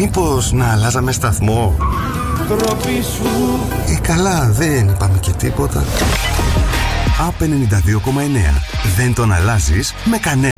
Μήπως να αλλάζαμε σταθμό? Τροπή σου. Καλά, δεν είπαμε και τίποτα. ΑΠ 92,9. Δεν τον αλλάζεις με κανένα.